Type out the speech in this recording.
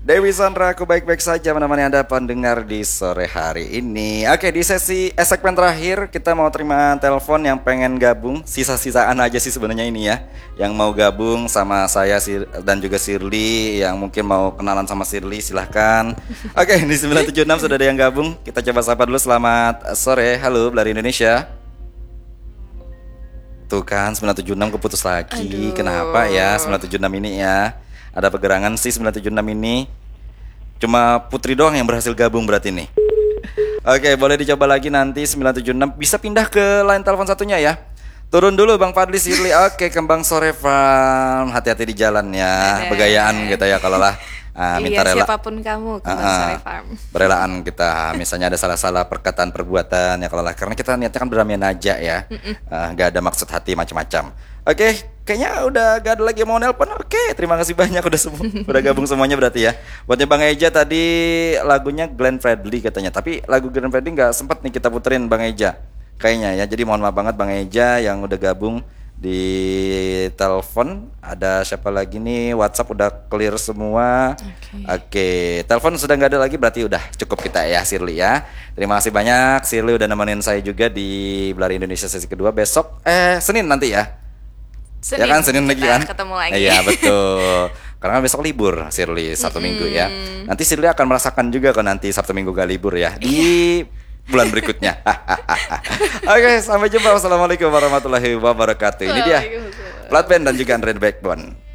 Dewi Sandra, aku baik-baik saja menemani Anda pendengar di sore hari ini. Oke, di sesi segmen terakhir kita mau terima telepon yang pengen gabung. Sisa-sisaan aja sih sebenarnya ini ya. Yang mau gabung sama saya dan juga Shirley, yang mungkin mau kenalan sama Shirley, silahkan. Oke, di 976 sudah ada yang gabung. Kita coba sapa dulu. Selamat sore. Halo, Belari Indonesia. Tuh kan 976 keputus lagi. Aduh. Kenapa ya 976 ini ya? Ada pegerangan sih 976 ini. Cuma Putri doang yang berhasil gabung berarti nih. Oke, boleh dicoba lagi nanti 976. Bisa pindah ke line telepon satunya ya. Turun dulu Bang Fadli Sirli. Oke, Kembang Sore Farm. Hati-hati di jalan ya. Begayaan gitu ya kalau lah. Minta Iya, rela. siapapun kamu Kembang Sore Farm. Berelaan kita. Misalnya ada salah-salah perkataan perbuatan ya kalau lah. Karena kita niatnya kan berdamaian aja ya. Gak ada maksud hati macam-macam. Oke, kayaknya udah gak ada lagi yang mau nelpon. Oke, terima kasih banyak udah gabung semuanya berarti ya. Buatnya Bang Eja tadi lagunya Glenn Fredly katanya. Tapi lagu Glenn Fredly gak sempet nih kita puterin Bang Eja kayaknya ya. Jadi mohon maaf banget Bang Eja yang udah gabung di telepon. Ada siapa lagi nih? WhatsApp udah clear semua. Oke, telepon sudah nggak ada lagi berarti udah cukup kita ya Shirley ya. Terima kasih banyak Shirley udah nemenin saya juga di Belari Indonesia sesi kedua. Besok Senin nanti ya. Senin, Ya kan Senin lagi kan? ketemu lagi. Iya betul. Karena kan besok libur Shirley Sabtu Minggu ya. Nanti Shirley akan merasakan juga kok nanti Sabtu Minggu gak libur ya di bulan berikutnya. Oke, sampai jumpa. Wassalamualaikum warahmatullahi wabarakatuh. Ini dia Flatband dan juga Android Backbone.